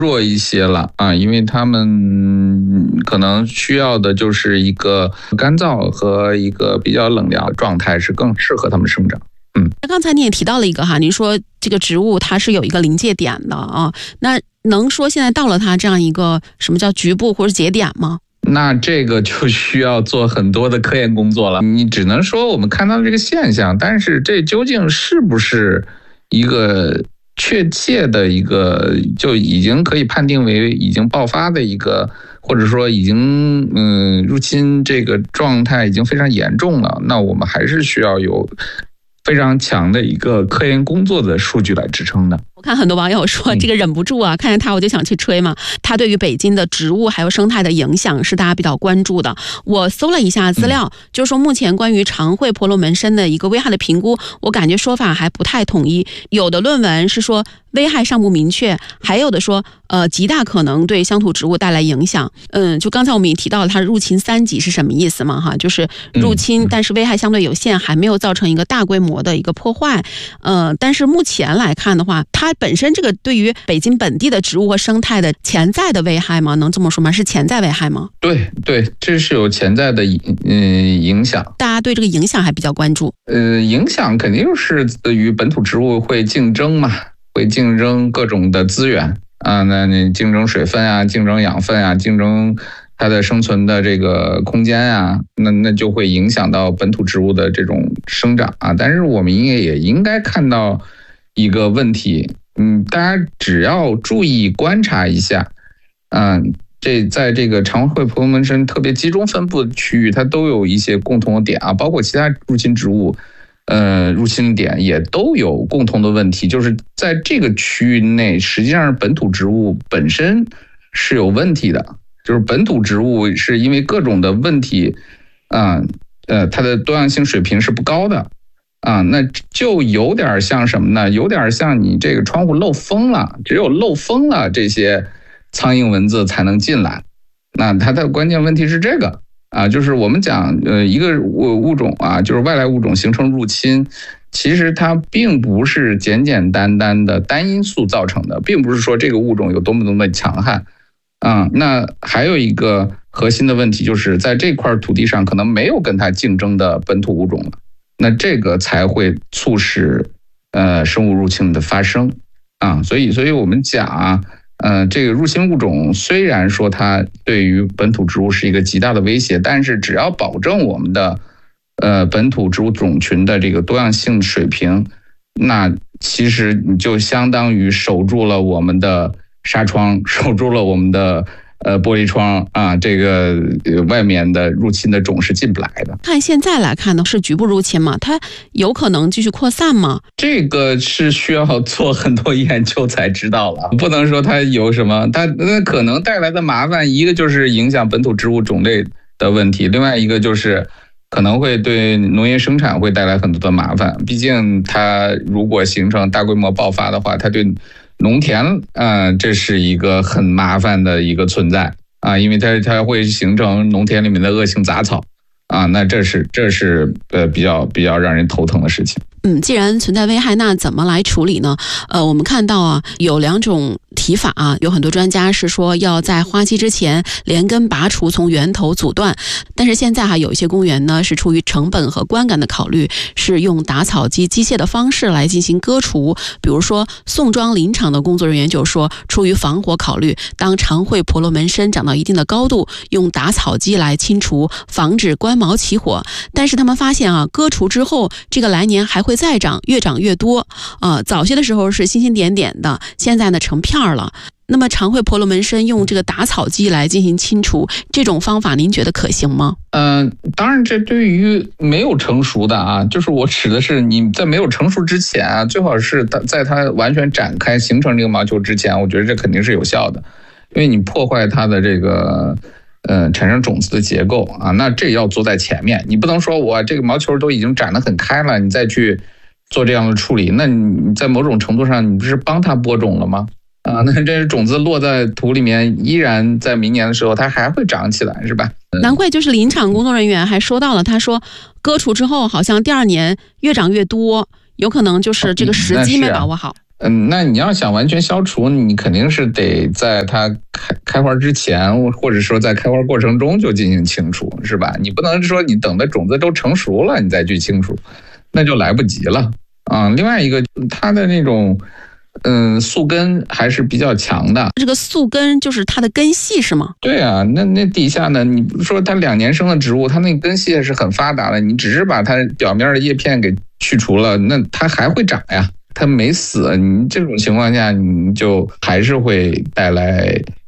弱一些了啊，因为他们可能需要的就是一个干燥和一个比较冷凉的状态，是更适合他们生长。 刚才你也提到了一个哈，您说这个植物它是有一个临界点的啊，那能说现在到了它这样一个什么叫局部或者节点吗？ 那这个就需要做很多的科研工作了。你只能说我们看到这个现象，但是这究竟是不是一个确切的一个就已经可以判定为已经爆发的一个，或者说已经入侵这个状态已经非常严重了，那我们还是需要有非常强的一个科研工作的数据来支撑的。 我看很多网友说这个忍不住啊，看见它我就想去吹嘛。它对于北京的植物还有生态的影响是大家比较关注的。我搜了一下资料，就是说目前关于长喙婆罗门参的一个危害的评估，我感觉说法还不太统一。有的论文是说危害尚不明确，还有的说极大可能对乡土植物带来影响。就刚才我们也提到了它入侵3级是什么意思嘛哈，就是入侵但是危害相对有限，还没有造成一个大规模的一个破坏。但是目前来看的话，它本身这个对于北京本地的植物和生态的潜在的危害吗？能这么说吗？是潜在危害吗？ 对，这是有潜在的影响。 大家对这个影响还比较关注。 影响肯定是与本土植物会竞争嘛，会竞争各种的资源啊，那你竞争水分啊，竞争养分啊，竞争它的生存的这个空间啊，那就会影响到本土植物的这种生长啊。但是我们也应该看到一个问题，大家只要注意观察一下，在这个长喙婆罗门参特别集中分布的区域，它都有一些共同的点啊，包括其他入侵植物，入侵点也都有共同的问题，就是在这个区域内，实际上本土植物本身是有问题的，就是本土植物是因为各种的问题，它的多样性水平是不高的。那就有点像什么呢？有点像你这个窗户漏风了，只有漏风了，这些苍蝇蚊子才能进来。那它的关键问题是这个就是我们讲一个物种就是外来物种形成入侵，其实它并不是简简单单的单因素造成的，并不是说这个物种有多么的强悍那还有一个核心的问题，就是在这块土地上可能没有跟它竞争的本土物种了。那这个才会促使生物入侵的发生所以我们讲这个入侵物种虽然说它对于本土植物是一个极大的威胁，但是只要保证我们的本土植物种群的这个多样性水平，那其实你就相当于守住了我们的纱窗，守住了我们的玻璃窗这个外面的入侵的种是进不来的。 看现在来看呢，是局部入侵嘛？它有可能继续扩散吗？ 这个是需要做很多研究才知道了，不能说它有什么，它可能带来的麻烦，一个就是影响本土植物种类的问题，另外一个就是可能会对农业生产会带来很多的麻烦。毕竟它如果形成大规模爆发的话，它对农田这是一个很麻烦的一个存在因为它会形成农田里面的恶性杂草那这是比较让人头疼的事情。 既然存在危害，那怎么来处理呢？我们看到有2种提法有很多专家是说要在花期之前连根拔除，从源头阻断。但是现在有一些公园呢是出于成本和观感的考虑，是用打草机机械的方式来进行割除。比如说宋庄林场的工作人员就说，出于防火考虑，当长喙婆罗门参长到一定的高度，用打草机来清除，防止官毛起火。但是他们发现割除之后，这个来年还会再长，越长越多早些的时候是星星点点的，现在呢成片了。那么长喙婆罗门参用这个打草机来进行清除，这种方法您觉得可行吗？ 当然这对于没有成熟的就是我指的是你在没有成熟之前最好是在它完全展开形成这个毛球之前，我觉得这肯定是有效的，因为你破坏它的这个产生种子的结构那这要做在前面，你不能说我这个毛球都已经长得很开了，你再去做这样的处理，那你在某种程度上你不是帮它播种了吗？那这种子落在土里面，依然在明年的时候它还会长起来，是吧？ 难怪就是林场工作人员还说到了，他说割除之后好像第2年越长越多，有可能就是这个时机没把握好。 那你要想完全消除，你肯定是得在它开花之前，或者说在开花过程中就进行清除，是吧？你不能说你等的种子都成熟了你再去清除，那就来不及了啊。另外一个，它的那种宿根还是比较强的。 这个宿根就是它的根系是吗？ 对啊，那底下呢？你不是说它2年生的植物，它那根系是很发达的，你只是把它表面的叶片给去除了，那它还会长呀。它没死，你这种情况下，你就还是会带来